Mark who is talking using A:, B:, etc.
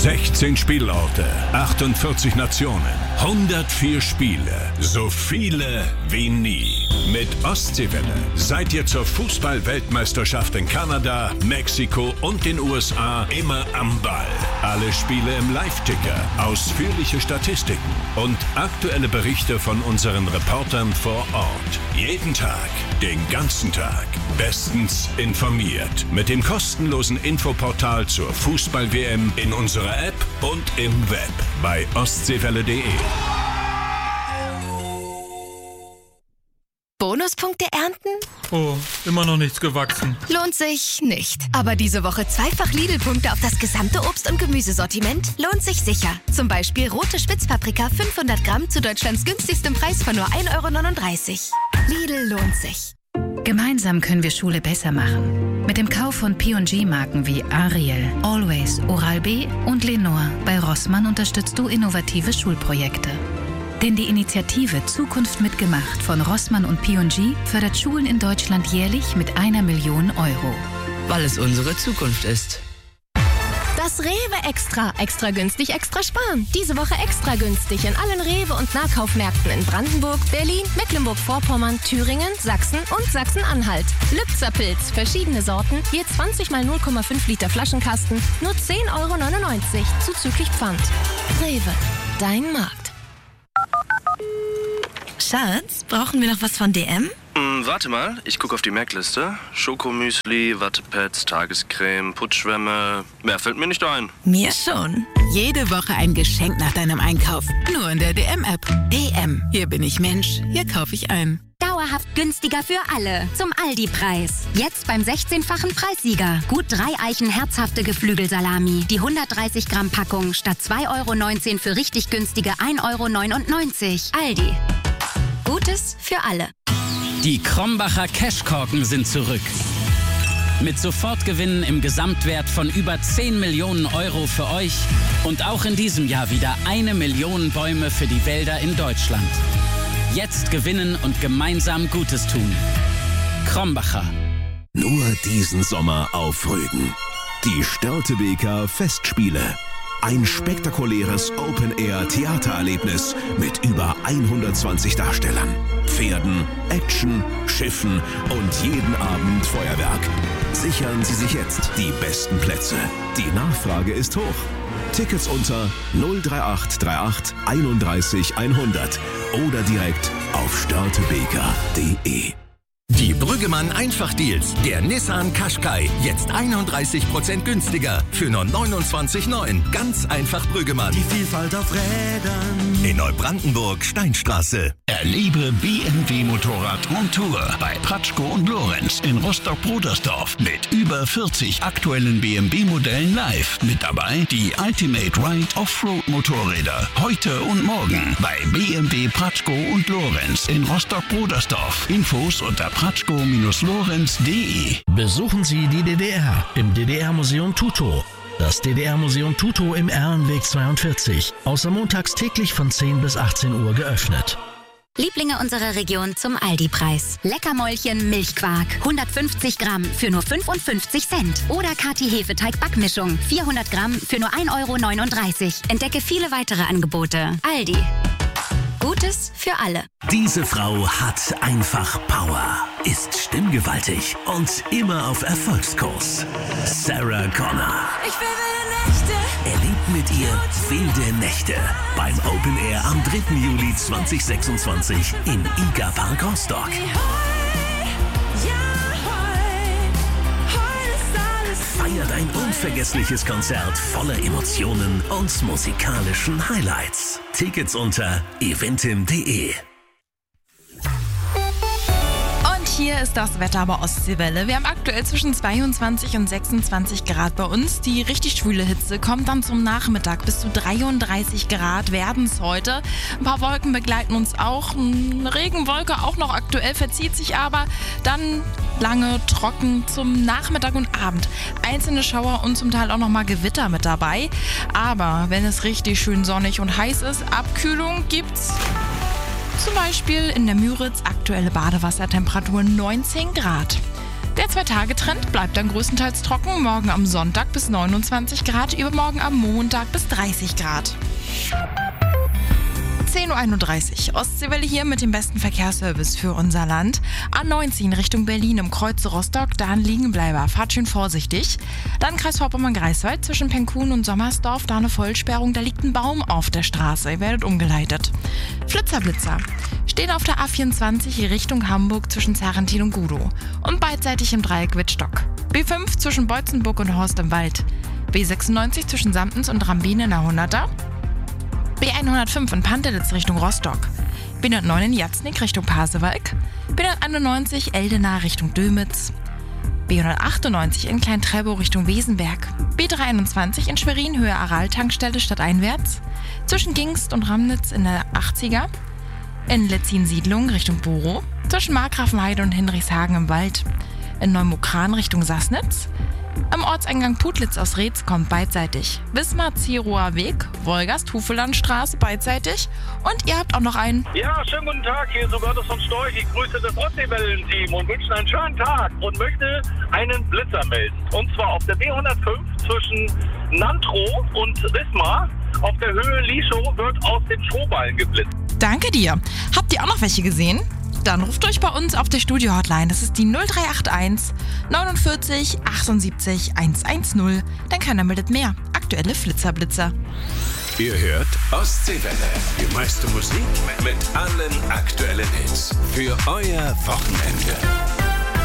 A: 16 Spielorte, 48 Nationen, 104 Spiele, so viele wie nie. Mit Ostseewelle seid ihr zur Fußball-Weltmeisterschaft in Kanada, Mexiko und den USA immer am Ball. Alle Spiele im Live-Ticker, ausführliche Statistiken und aktuelle Berichte von unseren Reportern vor Ort. Jeden Tag, den ganzen Tag, bestens informiert. Mit dem kostenlosen Infoportal zur Fußball-WM in unserer App und im Web bei ostseewelle.de.
B: Bonuspunkte ernten?
C: Oh, immer noch nichts gewachsen.
B: Lohnt sich nicht. Aber diese Woche zweifach Lidl-Punkte auf das gesamte Obst- und Gemüsesortiment lohnt sich sicher. Zum Beispiel rote Spitzpaprika 500 Gramm zu Deutschlands günstigstem Preis von nur 1,39 €. Lidl lohnt sich.
D: Gemeinsam können wir Schule besser machen. Mit dem Kauf von P&G-Marken wie Ariel, Always, Oral-B und Lenore bei Rossmann unterstützt du innovative Schulprojekte. Denn die Initiative Zukunft mitgemacht von Rossmann und P&G fördert Schulen in Deutschland jährlich mit 1 Million €.
E: Weil es unsere Zukunft ist.
B: Das Rewe Extra. Extra günstig, extra sparen. Diese Woche extra günstig in allen Rewe- und Nahkaufmärkten in Brandenburg, Berlin, Mecklenburg-Vorpommern, Thüringen, Sachsen und Sachsen-Anhalt. Lübzer Pilz, verschiedene Sorten, je 20 mal 0,5 Liter Flaschenkasten, nur 10,99 € zuzüglich Pfand. Rewe, dein Markt.
F: Schatz, brauchen wir noch was von DM?
G: Warte mal, ich gucke auf die Merkliste. Schokomüsli, Wattepads, Tagescreme, Putzschwämme. Mehr fällt mir nicht ein.
F: Mir schon.
H: Jede Woche ein Geschenk nach deinem Einkauf. Nur in der DM-App. DM. Hier bin ich Mensch. Hier kaufe ich ein.
I: Dauerhaft günstiger für alle. Zum Aldi-Preis. Jetzt beim 16-fachen Preissieger. Gut 3 Eichen herzhafte Geflügelsalami. Die 130 Gramm Packung statt 2,19 € für richtig günstige 1,99 €. Aldi. Gutes für alle.
J: Die Krombacher Cashkorken sind zurück. Mit Sofortgewinnen im Gesamtwert von über 10 Millionen € für euch und auch in diesem Jahr wieder 1 Million Bäume für die Wälder in Deutschland. Jetzt gewinnen und gemeinsam Gutes tun. Krombacher.
K: Nur diesen Sommer auf Rügen. Die Störtebeker Festspiele. Ein spektakuläres Open-Air-Theatererlebnis mit über 120 Darstellern, Pferden, Action, Schiffen und jeden Abend Feuerwerk. Sichern Sie sich jetzt die besten Plätze. Die Nachfrage ist hoch. Tickets unter 03838 31 100 oder direkt auf störtebeker.de.
L: Die Brüggemann Einfachdeals. Der Nissan Qashqai. Jetzt 31% günstiger. Für nur 29,9. Ganz einfach Brüggemann.
M: Die Vielfalt auf Rädern.
L: In Neubrandenburg, Steinstraße.
N: Erlebe BMW Motorrad on Tour bei Pratschko und Lorenz in Rostock-Brudersdorf. Mit über 40 aktuellen BMW-Modellen live. Mit dabei die Ultimate Ride Offroad Motorräder. Heute und morgen bei BMW Pratschko und Lorenz in Rostock-Brudersdorf. Infos unter pratschko-lorenz.de.
O: Besuchen Sie die DDR im DDR-Museum Tutow. Das DDR-Museum Tutow im Erlenweg 42. Außer montags täglich von 10 bis 18 Uhr geöffnet.
I: Lieblinge unserer Region zum Aldi-Preis. Leckermäulchen Milchquark. 150 Gramm für nur 55 Cent. Oder Kati Hefeteig-Backmischung. 400 Gramm für nur 1,39 €. Entdecke viele weitere Angebote. Aldi. Gutes für alle.
K: Diese Frau hat einfach Power, ist stimmgewaltig und immer auf Erfolgskurs. Sarah Connor.
F: Ich will wilde Nächte.
K: Erlebt mit ihr wilde Nächte beim Open Air am 3. Juli 2026 im IGA Park Rostock. Feiert ein unvergessliches Konzert voller Emotionen und musikalischen Highlights. Tickets unter eventim.de.
P: Hier ist das Wetter bei Ostseewelle. Wir haben aktuell zwischen 22 und 26 Grad bei uns. Die richtig schwüle Hitze kommt dann zum Nachmittag. Bis zu 33 Grad werden es heute. Ein paar Wolken begleiten uns auch. Eine Regenwolke auch noch aktuell, verzieht sich aber dann lange trocken zum Nachmittag und Abend. Einzelne Schauer und zum Teil auch nochmal Gewitter mit dabei. Aber wenn es richtig schön sonnig und heiß ist, Abkühlung gibt's. Zum Beispiel in der Müritz aktuelle Badewassertemperatur 19 Grad. Der 2-Tage-Trend bleibt dann größtenteils trocken. Morgen am Sonntag bis 29 Grad, übermorgen am Montag bis 30 Grad. 10.31 Uhr. Ostseewelle hier mit dem besten Verkehrsservice für unser Land. A19 Richtung Berlin im Kreuz Rostock, da ein Liegenbleiber. Fahrt schön vorsichtig. Dann Kreis Vorpommern-Greifswald zwischen Penkun und Sommersdorf, da eine Vollsperrung. Da liegt ein Baum auf der Straße. Ihr werdet umgeleitet. Flitzer. Stehen auf der A24 Richtung Hamburg zwischen Zerrentin und Gudow. Und beidseitig im Dreieck Wittstock. B5 zwischen Beutzenburg und Horst im Wald. B96 zwischen Samtens und Rambine in der 100er. B105 in Pantelitz Richtung Rostock. B109 in Jatznik Richtung Pasewalk. B191 Eldena Richtung Dömitz. B198 in Klein-Treptow Richtung Wesenberg. B321 in Schwerin Höhe Aral-Tankstelle stadteinwärts. Zwischen Gingst und Ramnitz in der 80er. In Letzin-Siedlung Richtung Borow. Zwischen Markgrafenheide und Hinrichshagen im Wald. In Neumokran Richtung Sassnitz. Am Ortseingang Putlitz aus Reetz kommt beidseitig. Wismar-Zerower Weg, Wolgast-Hufelandstraße beidseitig. Und ihr habt auch noch einen...
Q: Ja, schönen guten Tag, hier ist Hubertus von Storch. Ich grüße das Ostseewellen-Team und wünsche einen schönen Tag und möchte einen Blitzer melden. Und zwar auf der B105 zwischen Nantrow und Wismar. Auf der Höhe Lischow wird aus dem Strohballen geblitzt.
P: Danke dir. Habt ihr auch noch welche gesehen? Dann ruft euch bei uns auf der Studio-Hotline. Das ist die 0381 49 78 110. Dann keiner meldet mehr. Aktuelle Flitzer-Blitzer.
A: Ihr hört Ostseewelle. Die meiste Musik mit allen aktuellen Hits. Für euer Wochenende.